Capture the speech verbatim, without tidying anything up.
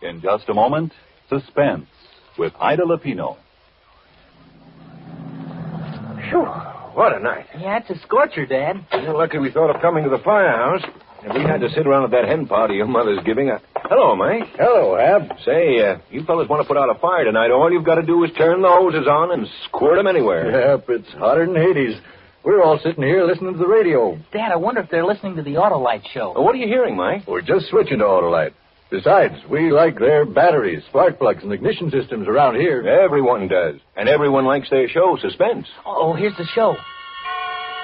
In just a moment, Suspense with Ida Lupino. Phew, what a night. Yeah, it's a scorcher, Dad. You're lucky we thought of coming to the firehouse. If we had to sit around at that hen party your mother's giving. Uh, hello, Mike. Hello, Ab. Say, uh, you fellas want to put out a fire tonight. All you've got to do is turn the hoses on and squirt them anywhere. Yep, it's hotter than Hades. We're all sitting here listening to the radio. Dad, I wonder if they're listening to the Autolite show. Well, what are you hearing, Mike? We're just switching to Autolite. Besides, we like their batteries, spark plugs, and ignition systems around here. Everyone does. And everyone likes their show, Suspense. Oh, here's the show.